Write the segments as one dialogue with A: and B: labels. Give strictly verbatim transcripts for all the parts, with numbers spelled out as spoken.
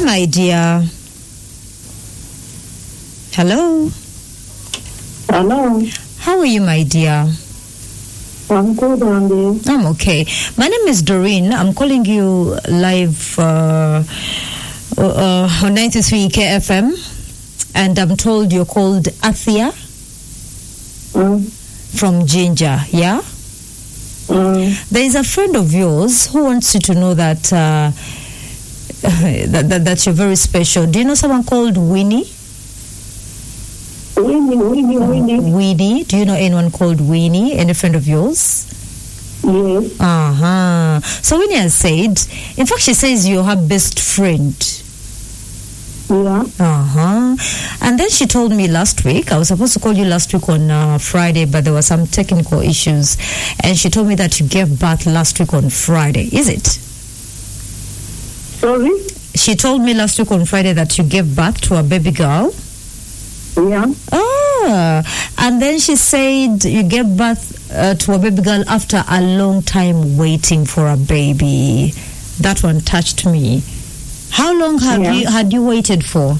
A: my dear. Hello.
B: Hello.
A: How are you, my dear?
B: I'm good, Andy.
A: I'm okay. My name is Doreen. I'm calling you live uh, uh, on ninety-three K F M, and I'm told you're called Athia
B: Mm.
A: from Ginger, yeah?
B: Mm.
A: There is a friend of yours who wants you to know that, uh, that, that that you're very special. Do you know someone called Winnie?
B: Winnie, Winnie, Winnie.
A: Winnie. Do you know anyone called Winnie? Any friend of yours?
B: Yes.
A: Uh-huh. So Winnie has said, in fact, she says you're her best friend.
B: Yeah.
A: Uh-huh. And then she told me last week, I was supposed to call you last week on uh, Friday, but there were some technical issues. And she told me that you gave birth last week on Friday. Is it?
B: Sorry?
A: She told me last week on Friday that you gave birth to a baby girl.
B: Yeah.
A: Ah. And then she said you gave birth uh, to a baby girl after a long time waiting for a baby. That one touched me. How long have
B: Yeah.
A: you had you waited for?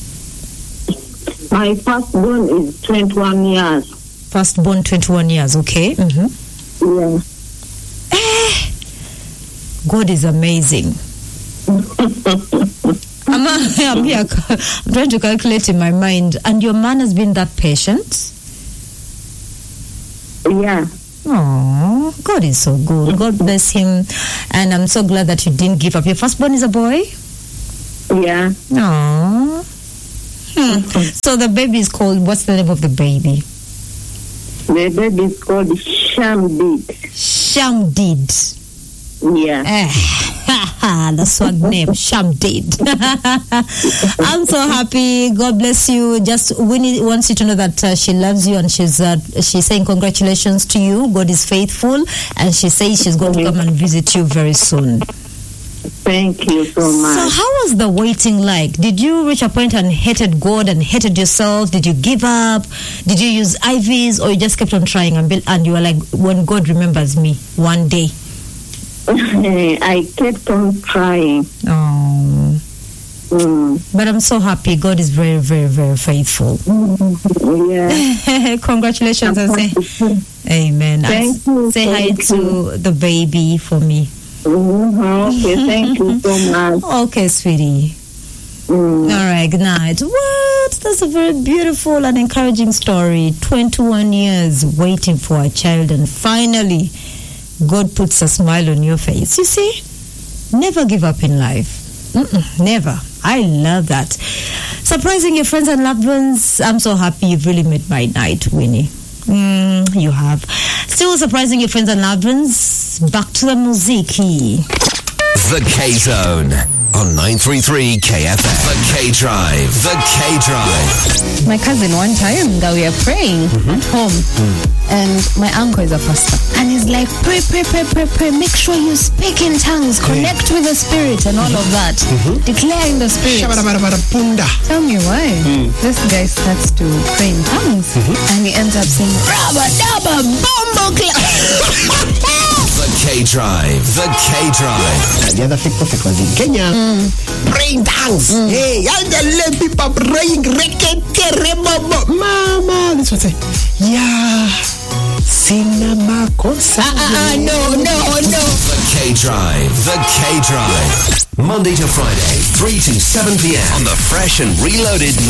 B: My firstborn is twenty-one years.
A: Firstborn, twenty-one years, okay. Mm-hmm.
B: Yeah.
A: Eh, God is amazing. I'm, I'm here, I'm trying to calculate in my mind. And your man has been that patient?
B: Yeah.
A: Oh, God is so good. God bless him. And I'm so glad that you didn't give up. Your firstborn is a boy?
B: Yeah.
A: Oh. Hmm. So the baby is called, what's the name of the baby?
B: The baby is called Shamdid.
A: Shamdid.
B: Yeah.
A: Eh, the swag name, Shamdid. I'm so happy. God bless you. Just Winnie wants you to know that uh, she loves you, and she's uh, she's saying congratulations to you. God is faithful, and she says she's going to come and visit you very soon.
B: Thank you so much.
A: So how was the waiting like? Did you reach a point and hated God and hated yourself? Did you give up? Did you use I Vs, or you just kept on trying and, build, and you were like, when God remembers me one day?
B: I kept on trying.
A: Oh.
B: Mm.
A: But I'm so happy. God is very, very, very faithful.
B: Yeah.
A: Congratulations and say amen.
B: Thank
A: and
B: you.
A: Say
B: thank
A: hi
B: you.
A: to the baby for me.
B: Mm-hmm. Okay, thank you so much.
A: Okay, sweetie.
B: Mm.
A: All right, good night. What? That's a very beautiful and encouraging story. twenty-one years waiting for a child, and finally God puts a smile on your face. You see, never give up in life. Mm-mm, never. I love that. Surprising your friends and loved ones. I'm so happy you've really made my night, Winnie. Mm, you have. Still surprising your friends and loved ones. Back to the music.
C: The K-Zone on nine thirty-three K F M. The K-Drive. The K-Drive.
D: My cousin, one time that we are praying
C: Mm-hmm.
D: at home, and my uncle is a pastor, and he's like, pray, pray, pray, pray, pray, make sure you speak in tongues, connect with the Spirit and all of that,
C: Mm-hmm.
D: declare in the Spirit. Tell me why.
C: Mm.
D: This guy starts to pray in tongues,
C: Mm-hmm.
D: and he ends up saying, Rabba, dabba, bombo,
C: The K-Drive. The K-Drive.
E: The other fake prophet was in Kenya, praying tongues. Hey, and the lay people praying, rekete, rebobo. Mama, this was say, yeah, sina makosa.
D: ah, ah, no, no, no.
C: The K-Drive. The K-Drive. Monday to Friday, three to seven p.m. on the fresh and reloaded